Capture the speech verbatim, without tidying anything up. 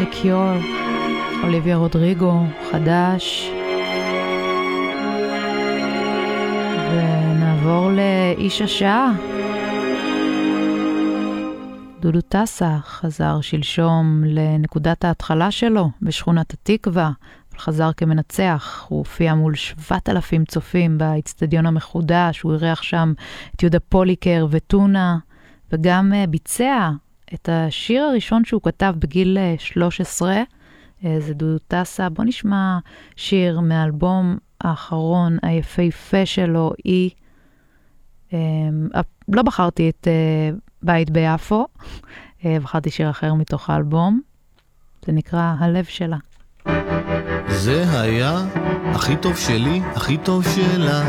The Cure, אוליביה רודריגו, חדש. ונעבור לאיש השעה. דודו טסה חזר שלשום לנקודת ההתחלה שלו בשכונת התקווה, חזר כמנצח. הוא הופיע מול שבעת אלפים צופים באצטדיון המחודש, הוא אירח שם את יהודה פוליקר וטונה, וגם ביצע את השיר הראשון שהוא כתב בגיל שלוש עשרה, זה דודו טסה. בוא נשמע שיר מאלבום האחרון היפהפה שלו, היא, לא בחרתי את בית ביפו, בחרתי שיר אחר מתוך האלבום, זה נקרא הלב שלה. זה היה הכי טוב שלי, הכי טוב שלה.